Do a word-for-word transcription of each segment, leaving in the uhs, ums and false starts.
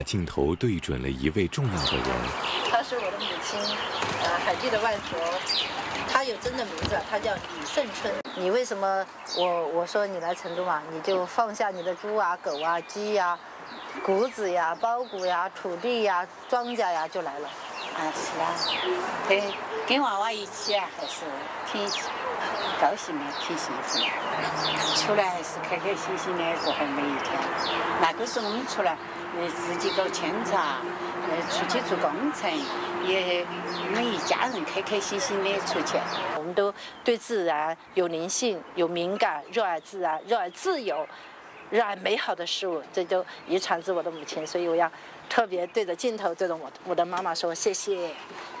镜头对准了一位重要的人， 她是我的母亲，呃，海地的外婆。她有真的名字，她叫李胜春。你为什么我我说你来成都嘛，你就放下你的猪啊、狗啊、鸡呀、谷子呀、包谷呀、土地呀、庄稼呀，就来了。 啊，是啊，跟跟娃娃一起啊，还是挺高兴的，挺幸福的。出来还是开开心心的过好每一天。那个时候我们出来，呃，自己搞扦插，呃，出去做工程，也我们一家人开开心心的出去。 我们都对自然有灵性、有敏感，热爱自然，热爱自由，热爱美好的事物，这就遗传自我的母亲。所以我要特别对着镜头，对着我我的妈妈说谢谢。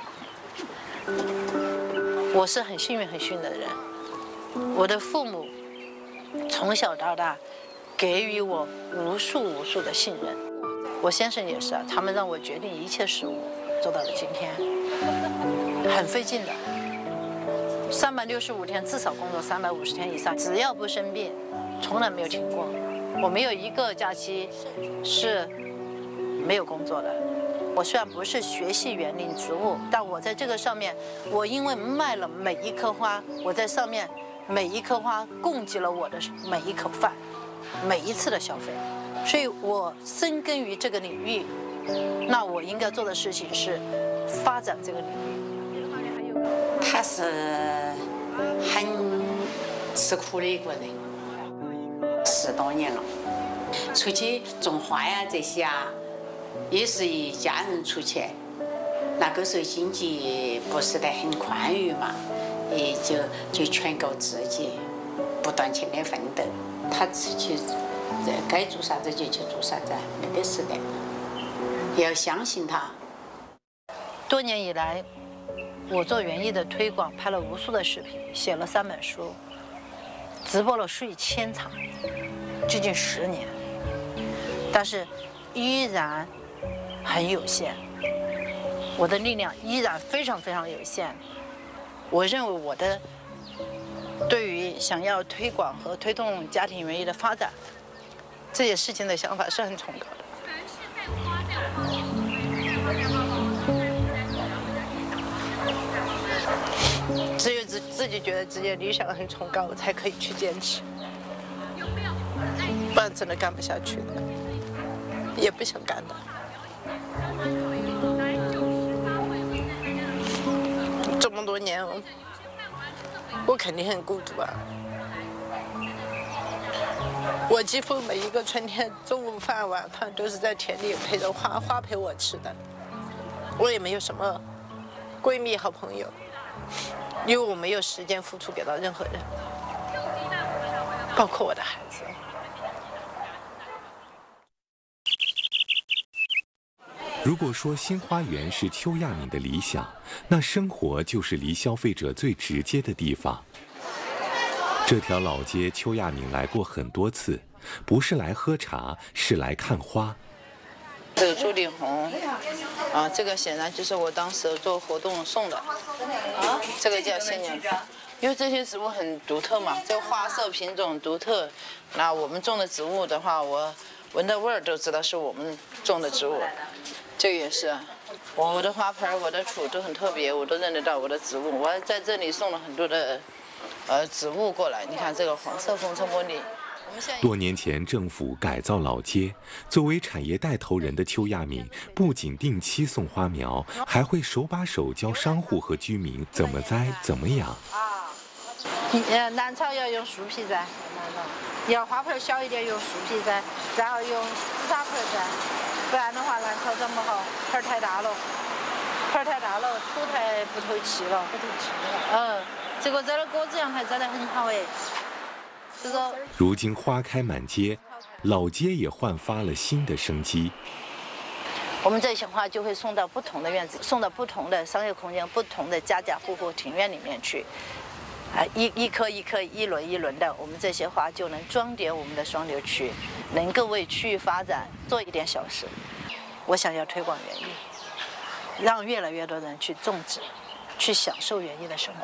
我是很幸运、很幸运的人，我的父母从小到大给予我无数无数的信任。我先生也是啊，他们让我决定一切事物，做到了今天，很费劲的。三百六十五天至少工作三百五十天以上，只要不生病，从来没有停过。我没有一个假期是没有工作的。我虽然不是学系园林植物，但我在这个上面，我因为卖了每一棵花，我在上面每一棵花供给了我的每一口饭，每一次的消费，所以我深耕于这个领域。那我应该做的事情是发展这个领域。 他是很吃苦的一个人，十多年了，出去种花呀这些啊。也是一家人出去，那个时候经济不是得很宽裕嘛，也就就全靠自己不断勤的奋斗。他出去该做啥子就去做啥子，没得事的，要相信他。 多年以来，我做园艺的推广，拍了无数的视频，写了三本书，直播了数以千场，接近十年，但是依然很有限，我的力量依然非常非常有限。我认为我的对于想要推广和推动家庭园艺的发展这些事情的想法是很崇高的。只有自自己觉得自己的理想很崇高，我才可以去坚持，不然真的干不下去的，也不想干的。这么多年，我肯定很孤独啊！我几乎每一个春天，中午饭、晚饭都是在田里陪着花，花陪我吃的。我也没有什么闺蜜、好朋友，因为我没有时间付出给到任何人，包括我的孩子。 如果说新花园是邱亚敏的理想，那生活就是离消费者最直接的地方。这条老街，邱亚敏来过很多次，不是来喝茶，是来看花。 这个朱丽红，啊，这个显然就是我当时做活动送的，啊，这个叫仙人掌。因为这些植物很独特嘛，这个花色品种独特，那我们种的植物的话，我闻的味儿都知道是我们种的植物。这个也是，我的花盆、我的土都很特别，我都认得到我的植物。我还在这里送了很多的，呃，植物过来。你看这个黄色红橙茉莉。 多年前，政府改造老街，作为产业带头人的邱亚敏，不仅定期送花苗，还会手把手教商户和居民怎么栽、怎么养。 啊，呃，兰草要用树皮栽，要花盆小一点用树皮栽，然后用紫砂盆栽。不然的话，兰草长不好，盆太大了，盆太大了，土太不透气了，不透气了。嗯，结果栽了果子阳台栽得很好哎。这个。 如今花开满街，老街也焕发了新的生机。 我们这些花就会送到不同的院子，送到不同的商业空间、不同的家家户户庭院里面去。啊，一一颗一颗、一轮一轮的，我们这些花就能装点我们的双流区，能够为区域发展做一点小事。我想要推广园艺，让越来越多人去种植，去享受园艺的生活。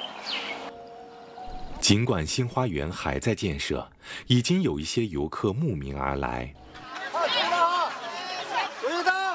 尽管新花园还在建设，已经有一些游客慕名而来。